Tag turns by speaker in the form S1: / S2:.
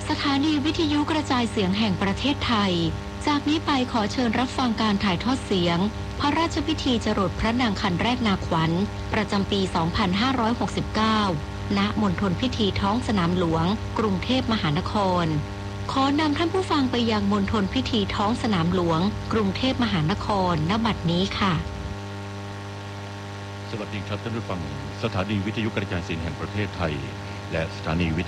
S1: สถานีวิทยุกระจายเสียงแห่งประเทศไทยจากนี้ไปขอเชิญรับฟังการถ่ายทอดเสียงพระราชพิธีจรดพระนางคันแรกนาขวัญประจำปี 2569 ณ มณฑลพิธีท้องสนามหลวงกรุงเทพมหานครขอนำท่านผู้ฟังไปยังมณฑลพิธีท้องสนามหลวงกรุงเทพมหานคร ณ บัดนี้ค่ะ
S2: สวัสดีครับท่านผู้ฟังสถานีวิทยุกระจายเสียงแห่งประเทศไทยและสถานีวิท